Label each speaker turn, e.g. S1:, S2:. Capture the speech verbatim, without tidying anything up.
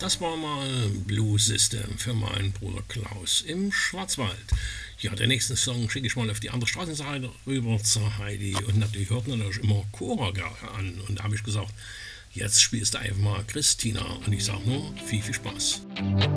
S1: Das war mal Blue System für meinen Bruder Klaus im Schwarzwald. Ja, den nächsten Song schicke ich mal auf die andere Straßenseite rüber zur Heidi. Und natürlich hört natürlich immer Cora an. Und da habe ich gesagt, jetzt spielst du einfach mal Christina. Und ich sage nur, viel, viel Spaß.